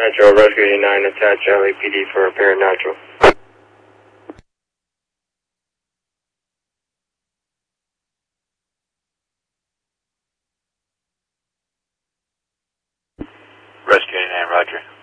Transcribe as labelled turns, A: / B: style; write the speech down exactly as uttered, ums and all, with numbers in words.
A: Metro, Rescue eighty-nine, attach L A P D for repair natural.
B: Rescue eighty-nine, roger.